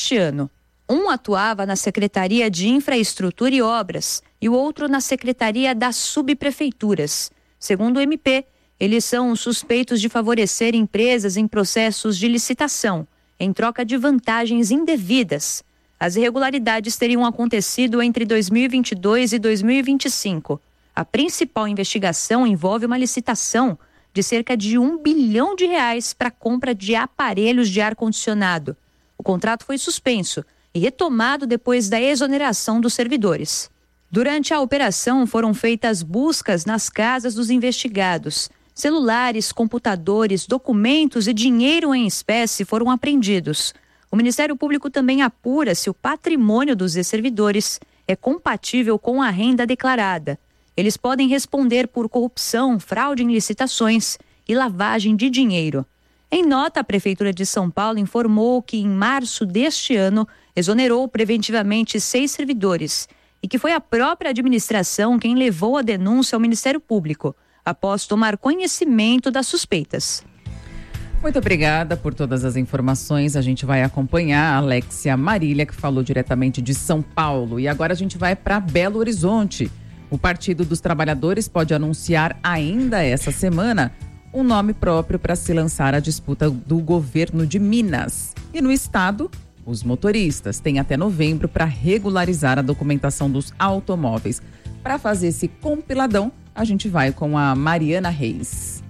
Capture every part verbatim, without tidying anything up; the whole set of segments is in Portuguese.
deste ano. Um atuava na Secretaria de Infraestrutura e Obras e o outro na Secretaria das Subprefeituras. Segundo o M P, eles são suspeitos de favorecer empresas em processos de licitação, em troca de vantagens indevidas. As irregularidades teriam acontecido entre dois mil e vinte e dois e dois mil e vinte e cinco. A principal investigação envolve uma licitação de cerca de um bilhão de reais para a compra de aparelhos de ar-condicionado. O contrato foi suspenso e retomado depois da exoneração dos servidores. Durante a operação, foram feitas buscas nas casas dos investigados. Celulares, computadores, documentos e dinheiro em espécie foram apreendidos. O Ministério Público também apura se o patrimônio dos ex-servidores é compatível com a renda declarada. Eles podem responder por corrupção, fraude em licitações e lavagem de dinheiro. Em nota, a Prefeitura de São Paulo informou que, em março deste ano, exonerou preventivamente seis servidores e que foi a própria administração quem levou a denúncia ao Ministério Público, após tomar conhecimento das suspeitas. Muito obrigada por todas as informações. A gente vai acompanhar a Alexia Marília, que falou diretamente de São Paulo. E agora a gente vai para Belo Horizonte. O Partido dos Trabalhadores pode anunciar ainda essa semana um nome próprio para se lançar à disputa do governo de Minas. E no estado, os motoristas têm até novembro para regularizar a documentação dos automóveis. Para fazer esse compiladão, a gente vai com a Mariana Reis.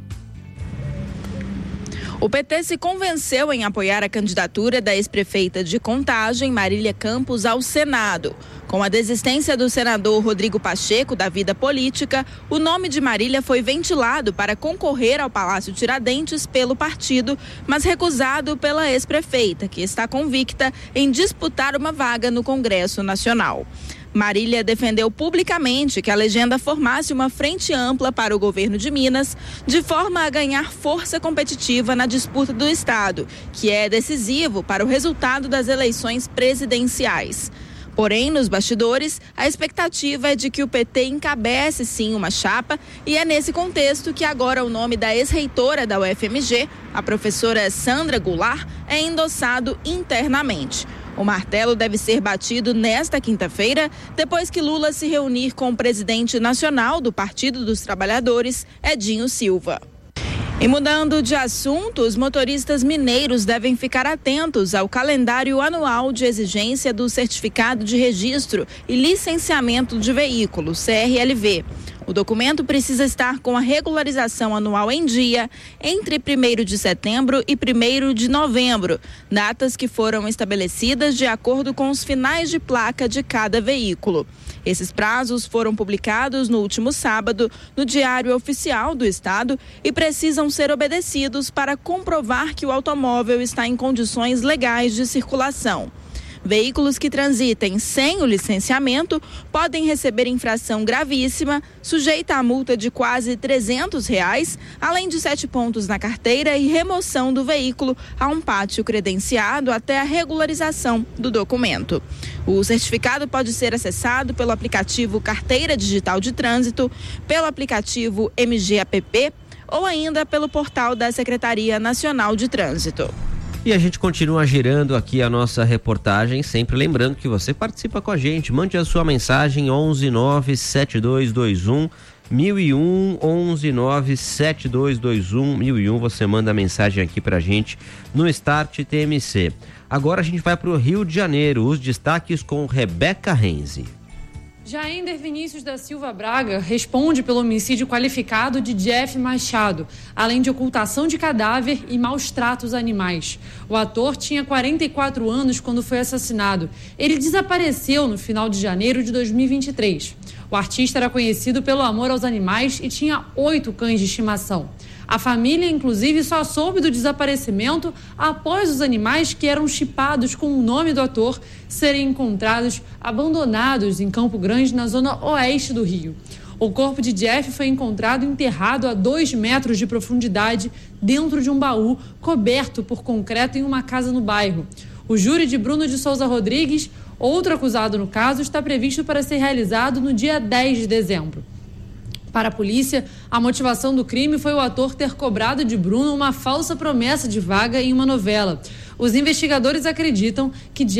O P T se convenceu em apoiar a candidatura da ex-prefeita de Contagem, Marília Campos, ao Senado. Com a desistência do senador Rodrigo Pacheco da vida política, o nome de Marília foi ventilado para concorrer ao Palácio Tiradentes pelo partido, mas recusado pela ex-prefeita, que está convicta em disputar uma vaga no Congresso Nacional. Marília defendeu publicamente que a legenda formasse uma frente ampla para o governo de Minas, de forma a ganhar força competitiva na disputa do estado, que é decisivo para o resultado das eleições presidenciais. Porém, nos bastidores, a expectativa é de que o P T encabece sim uma chapa, e é nesse contexto que agora o nome da ex-reitora da U F M G, a professora Sandra Goulart, é endossado internamente. O martelo deve ser batido nesta quinta-feira, depois que Lula se reunir com o presidente nacional do Partido dos Trabalhadores, Edinho Silva. E mudando de assunto, os motoristas mineiros devem ficar atentos ao calendário anual de exigência do Certificado de Registro e Licenciamento de Veículo, C R L V. O documento precisa estar com a regularização anual em dia entre primeiro de setembro e primeiro de novembro, datas que foram estabelecidas de acordo com os finais de placa de cada veículo. Esses prazos foram publicados no último sábado no Diário Oficial do Estado e precisam ser obedecidos para comprovar que o automóvel está em condições legais de circulação. Veículos que transitem sem o licenciamento podem receber infração gravíssima, sujeita a multa de quase trezentos reais, além de sete pontos na carteira e remoção do veículo a um pátio credenciado até a regularização do documento. O certificado pode ser acessado pelo aplicativo Carteira Digital de Trânsito, pelo aplicativo M G App ou ainda pelo portal da Secretaria Nacional de Trânsito. E a gente continua girando aqui a nossa reportagem, sempre lembrando que você participa com a gente. Mande a sua mensagem onze nove sete dois dois um mil e um, onze nove sete dois dois um mil e um. Você manda a mensagem aqui pra gente no Start T M C. Agora a gente vai pro Rio de Janeiro, os destaques com Rebeca Renzi. Jaender Vinícius da Silva Braga responde pelo homicídio qualificado de Jeff Machado, além de ocultação de cadáver e maus tratos animais. O ator tinha quarenta e quatro anos quando foi assassinado. Ele desapareceu no final de janeiro de dois mil e vinte e três. O artista era conhecido pelo amor aos animais e tinha oito cães de estimação. A família, inclusive, só soube do desaparecimento após os animais que eram chipados com o nome do ator serem encontrados abandonados em Campo Grande, na zona oeste do Rio. O corpo de Jeff foi encontrado enterrado a dois metros de profundidade dentro de um baú coberto por concreto em uma casa no bairro. O júri de Bruno de Souza Rodrigues, outro acusado no caso, está previsto para ser realizado no dia dez de dezembro. Para a polícia, a motivação do crime foi o ator ter cobrado de Bruno uma falsa promessa de vaga em uma novela. Os investigadores acreditam que